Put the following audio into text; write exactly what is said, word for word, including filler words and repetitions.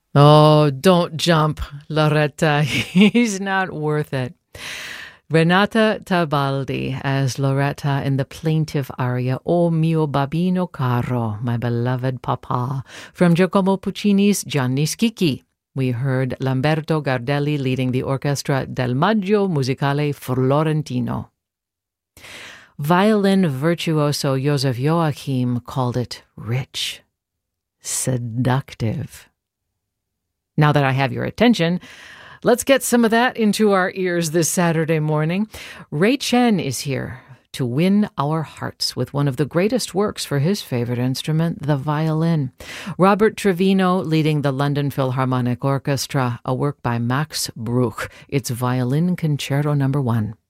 Oh, don't jump, Loretta. He's not worth it. Renata Tabaldi as Loretta in the plaintive aria O mio babino caro, my beloved papa, from Giacomo Puccini's Gianni Schicchi. We heard Lamberto Gardelli leading the orchestra del Maggio Musicale Florentino. Violin virtuoso Joseph Joachim called it rich, seductive. Now that I have your attention, let's get some of that into our ears this Saturday morning. Ray Chen is here to win our hearts with one of the greatest works for his favorite instrument, the violin. Robert Trevino leading the London Philharmonic Orchestra, a work by Max Bruch. It's Violin Concerto Number One.